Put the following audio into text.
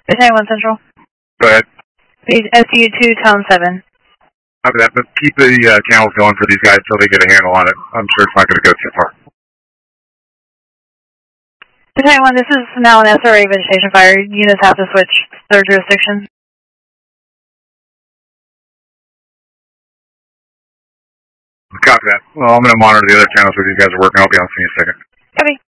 Battalion 1 Central. Go ahead. SU 2, Tone 7. Copy that, but keep the channels going for these guys till they get a handle on it. I'm sure it's not going to go too far. Battalion 1, this is now an SRA vegetation fire. Units have to switch their jurisdiction. Copy that. Well, I'm going to monitor the other channels where these guys are working. I'll be on scene in a second. Copy.